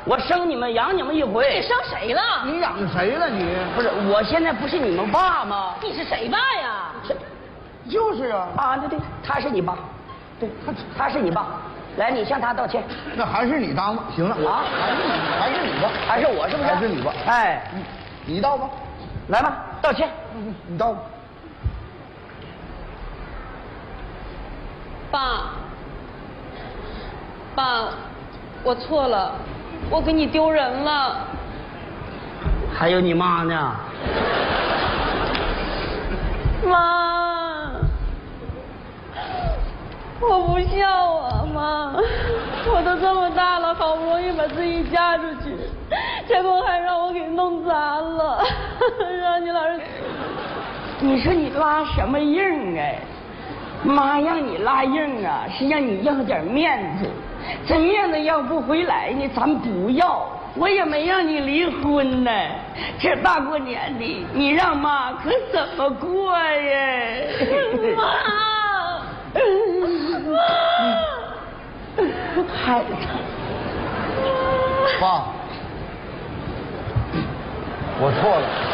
我生你们养你们一回。 你生谁了？ 你养谁了你？ 不是，我现在不是你们爸吗？ 你是谁爸呀？ 就是啊。 啊，对，他是你爸，对，他是你爸。来，你向他道歉。 那还是你当吧。行了啊，还是你吧， 还是我是不是？ 还是你吧。 哎， 你道吧。 来吧，道歉。 你道吧。 爸，我错了，我给你丢人了。 还有你妈呢？ 妈，我不孝啊，妈！我都这么大了，好不容易把自己嫁出去，结果还让我给弄砸了，让你老是…… 你说你拉什么硬哎？妈让你拉硬啊，是让你要点面子。这面子要不回来呢，咱不要。我也没让你离婚呢。这大过年的，你让妈可怎么过呀？孩子， 爸，我错了。